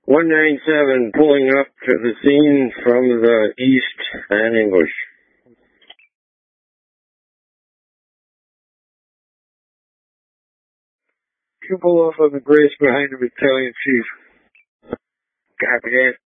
197 pulling up to the scene from the east and English. You pull off on the brace behind the battalion chief. Copy that.